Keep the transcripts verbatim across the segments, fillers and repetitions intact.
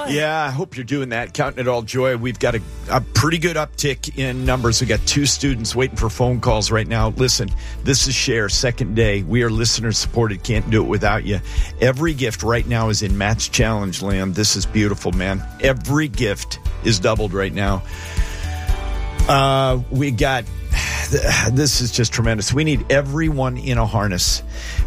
joy. Yeah, I hope you're doing that. Counting it all joy. We've got a, a pretty good uptick in numbers. We got two students waiting for phone calls right now. Listen, this is Share, second day. We are listener supported. Can't do it without you. Every gift right now is in Matt's Challenge land. This is beautiful, man. Every gift is doubled right now. Uh, we got... This is just tremendous. We need everyone in a harness.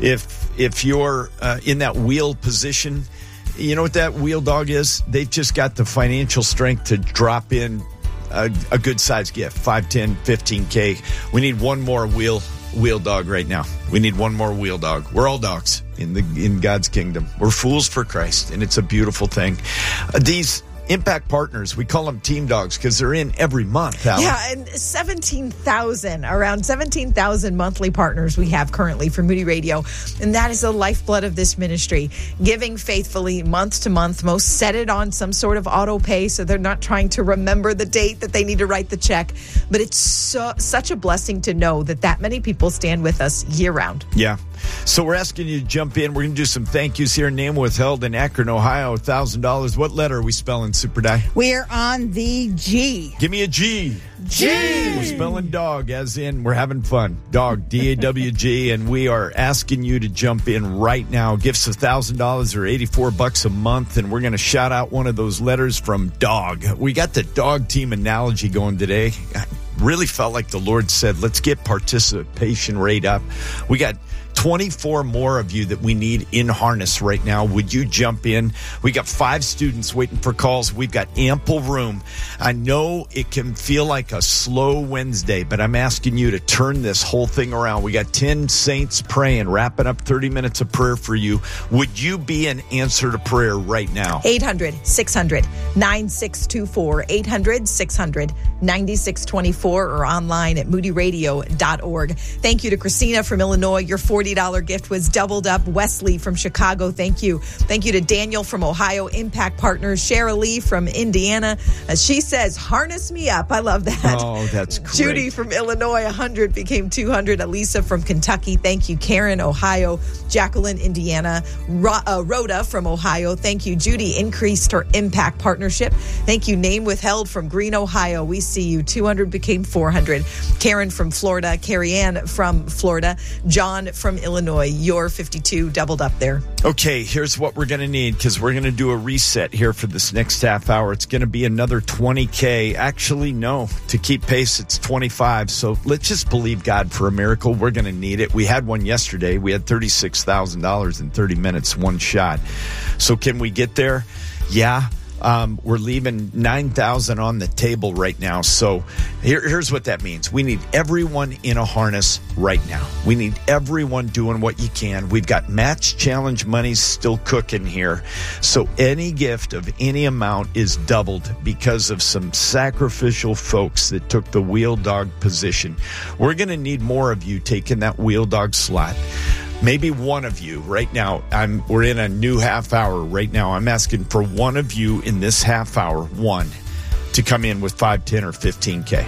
If if you're uh, in that wheel position, you know what that wheel dog is? They've just got the financial strength to drop in a, a good-sized gift, five, ten, fifteen K. We need one more wheel wheel dog right now. We need one more wheel dog. We're all dogs in the in God's kingdom. We're fools for Christ, and it's a beautiful thing. Uh, these Impact Partners, we call them team dogs because they're in every month, Alan. Yeah, and seventeen thousand, around seventeen thousand monthly partners we have currently for Moody Radio. And that is the lifeblood of this ministry. Giving faithfully month to month. Most set it on some sort of auto pay so they're not trying to remember the date that they need to write the check. But it's so, such a blessing to know that that many people stand with us year round. Yeah. So we're asking you to jump in. We're going to do some thank yous here. Name withheld in Akron, Ohio, one thousand dollars. What letter are we spelling, Super Die? We're on the G. Give me a G. G. We're spelling dog as in we're having fun. Dog, D A W G. And we are asking you to jump in right now. Gifts of one thousand dollars or eighty-four bucks a month. And we're going to shout out one of those letters from dog. We got the dog team analogy going today. I really felt like the Lord said, let's get participation rate up. We got twenty-four more of you that we need in harness right now. Would you jump in? We got five students waiting for calls. We've got ample room. I know it can feel like a slow Wednesday, but I'm asking you to turn this whole thing around. We got ten saints praying, wrapping up thirty minutes of prayer for you. Would you be an answer to prayer right now? eight hundred, six hundred, nine six two four, eight hundred, six hundred, nine six two four, or online at moody radio dot org. Thank you to Christina from Illinois. Your forty dollars gift was doubled up. Wesley from Chicago, thank you. Thank you to Daniel from Ohio, Impact Partners. Cheryl Lee from Indiana. Uh, she says, harness me up. I love that. Oh, that's great. Judy from Illinois, one hundred became two hundred. Elisa from Kentucky, thank you. Karen, Ohio. Jacqueline, Indiana. Ro- uh, Rhoda from Ohio, thank you. Judy increased her Impact Partnership. Thank you. Name withheld from Green, Ohio. We see you. two hundred became four hundred. Karen from Florida. Carrie Ann from Florida. John from Illinois. Your fifty-two doubled up there. Okay, here's what we're going to need because we're going to do a reset here for this next half hour. It's going to be another twenty K. Actually, no. To keep pace, it's twenty-five. So let's just believe God for a miracle. We're going to need it. We had one yesterday. We had thirty-six thousand dollars in thirty minutes, one shot. So can we get there? Yeah. Um, we're leaving nine thousand on the table right now. So here, here's what that means. We need everyone in a harness right now. We need everyone doing what you can. We've got match challenge monies still cooking here. So any gift of any amount is doubled because of some sacrificial folks that took the wheel dog position. We're going to need more of you taking that wheel dog slot. Maybe one of you right now. I'm. We're in a new half hour right now. I'm asking for one of you in this half hour, one, to come in with five, ten, or fifteen K.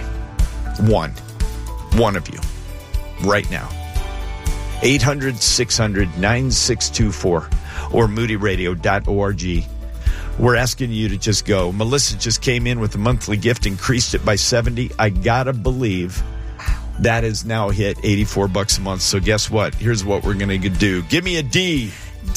One. One of you right now. eight hundred, six hundred, nine six two four or moody radio dot org. We're asking you to just go. Melissa just came in with a monthly gift, increased it by seventy. I gotta believe that is now hit eighty-four bucks a month. So guess what? Here's what we're going to do. Give me a D.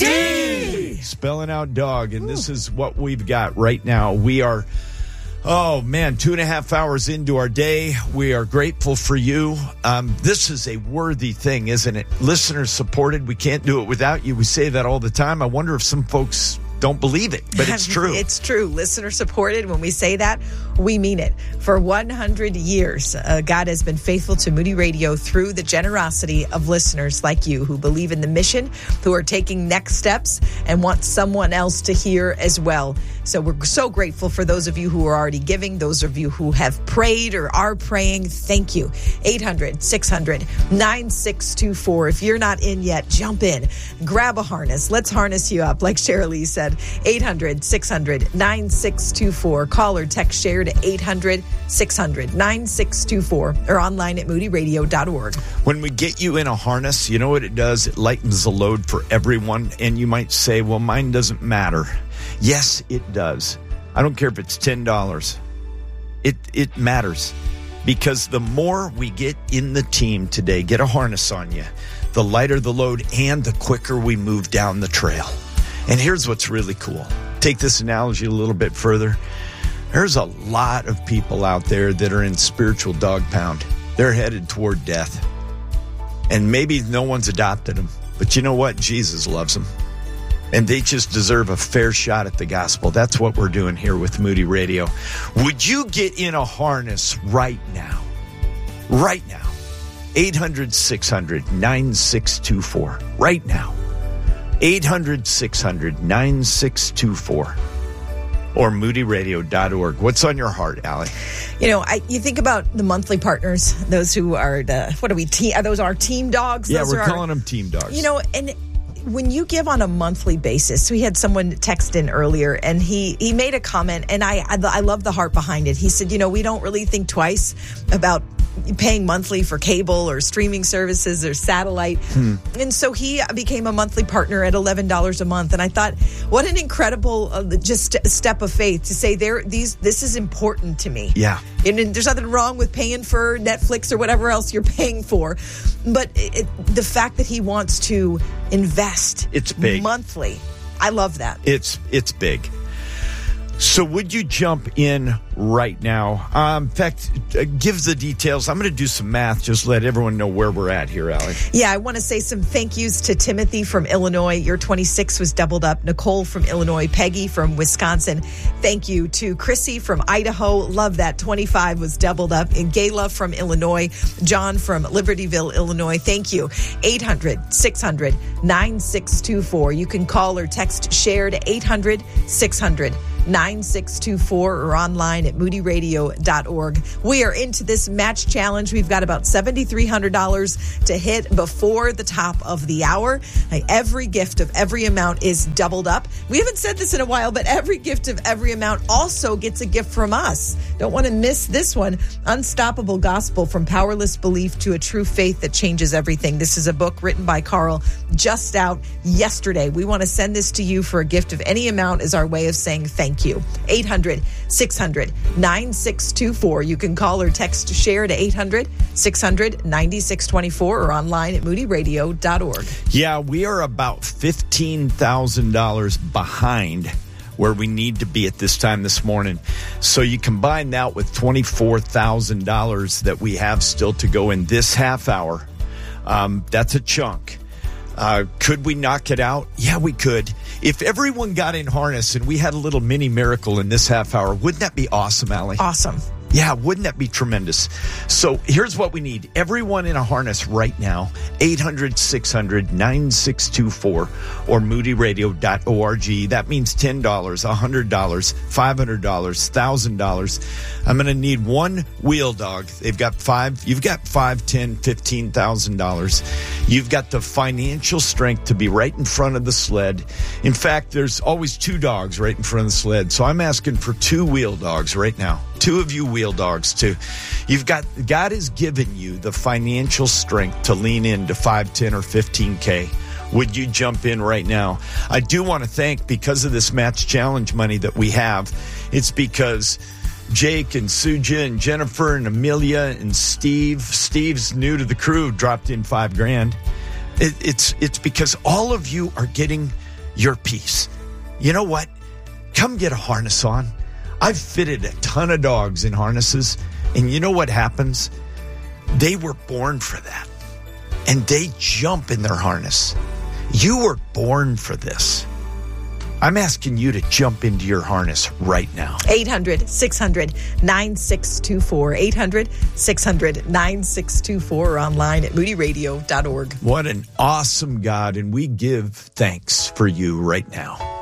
D. Spelling out dog. And Ooh. This is what we've got right now. We are, oh man, two and a half hours into our day. We are grateful for you. Um, this is a worthy thing, isn't it? Listeners supported. We can't do it without you. We say that all the time. I wonder if some folks don't believe it, but it's true. It's true. Listener supported. When we say that, we mean it. For one hundred years, uh, God has been faithful to Moody Radio through the generosity of listeners like you who believe in the mission, who are taking next steps and want someone else to hear as well. So we're so grateful for those of you who are already giving, those of you who have prayed or are praying. Thank you. eight hundred, six hundred, nine six two four. If you're not in yet, jump in. Grab a harness. Let's harness you up, like Cheryl said. eight hundred, six hundred, nine six two four. Call or text share to eight hundred, six hundred, nine six two four or online at moody radio dot org. When we get you in a harness, you know what it does? It lightens the load for everyone. And you might say, well, mine doesn't matter. Yes, it does. I don't care if it's ten dollars. It it matters because the more we get in the team today, get a harness on you, the lighter the load and the quicker we move down the trail. And here's what's really cool. Take this analogy a little bit further. There's a lot of people out there that are in spiritual dog pound. They're headed toward death. And maybe no one's adopted them. But you know what? Jesus loves them. And they just deserve a fair shot at the gospel. That's what we're doing here with Moody Radio. Would you get in a harness right now? Right now. eight hundred, six hundred, nine six two four. Right now. eight hundred, six hundred, nine six two four. Or moody radio dot org. What's on your heart, Allie? You know, I, you think about the monthly partners, those who are the, what are we, te- are those our team dogs? Yeah, those we're are calling our, them team dogs. You know, and when you give on a monthly basis, we had someone text in earlier and he, he made a comment and I, I, I love the heart behind it. He said, you know, we don't really think twice about paying monthly for cable or streaming services or satellite. Hmm. And so he became a monthly partner at eleven dollars a month. And I thought, what an incredible uh, just step of faith to say there, these, this is important to me. Yeah. And, and there's nothing wrong with paying for Netflix or whatever else you're paying for. But it, the fact that he wants to invest it's big. monthly, I love that. It's, it's big. So would you jump in right now? Um, in fact, uh, give the details. I'm going to do some math. Just let everyone know where we're at here, Allie. Yeah, I want to say some thank yous to Timothy from Illinois. Your twenty-six was doubled up. Nicole from Illinois. Peggy from Wisconsin. Thank you to Chrissy from Idaho. Love that. twenty-five was doubled up. And Gayla from Illinois. John from Libertyville, Illinois. Thank you. eight hundred, six hundred, nine six two four. You can call or text share to eight hundred, six hundred, nine six two four or online at moody radio dot org. We are into this match challenge. We've got about seven thousand three hundred dollars to hit before the top of the hour. Every gift of every amount is doubled up. We haven't said this in a while, but every gift of every amount also gets a gift from us. Don't want to miss this one. Unstoppable Gospel, From Powerless Belief to a True Faith That Changes Everything. This is a book written by Carl, just out yesterday. We want to send this to you for a gift of any amount as our way of saying thank you. eight hundred, six hundred, nine six two four. You can call or text to share to eight hundred, six hundred, nine six two four or online at moody radio dot org. Yeah, we are about fifteen thousand dollars behind where we need to be at this time this morning. So you combine that with twenty-four thousand dollars that we have still to go in this half hour. Um, that's a chunk. Uh, could we knock it out? Yeah, we could. If everyone got in harness and we had a little mini miracle in this half hour, wouldn't that be awesome, Allie? Awesome. Yeah, wouldn't that be tremendous? So here's what we need. Everyone in a harness right now, eight hundred, six hundred, nine six two four or moody radio dot org. That means ten dollars, one hundred dollars, five hundred dollars, one thousand dollars. I'm going to need one wheel dog. They've got five. You've got five, ten, fifteen thousand dollars. You've got the financial strength to be right in front of the sled. In fact, there's always two dogs right in front of the sled. So I'm asking for two wheel dogs right now. Two of you wheel dogs too. You've got, God has given you the financial strength to lean into five, ten, or fifteen K. Would you jump in right now? I do want to thank, because of this match challenge money that we have, it's because Jake and Suja and Jennifer and Amelia and Steve, Steve's new to the crew, dropped in five grand. It, it's, it's because all of you are getting your piece. You know what? Come get a harness on. I've fitted a ton of dogs in harnesses, and you know what happens? They were born for that, and they jump in their harness. You were born for this. I'm asking you to jump into your harness right now. eight hundred, six hundred, nine six two four. eight hundred, six hundred, nine six two four or online at moody radio dot org. What an awesome God, and we give thanks for you right now.